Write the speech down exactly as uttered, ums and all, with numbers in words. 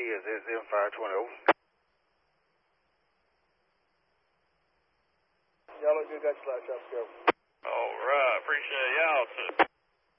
is is in five twenty. Y'all look good, got your flash up, go. All right, appreciate y'all, sir.